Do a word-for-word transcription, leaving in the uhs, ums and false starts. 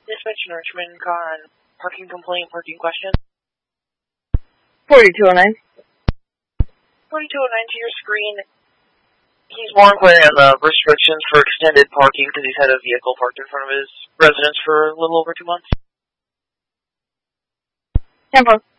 Dispatch Richmond on parking complaint, parking question. forty-two oh nine. forty-two oh nine to your screen. He's more inquiring on the restrictions for extended parking because he's had a vehicle parked in front of his residence for a little over two months. ten four.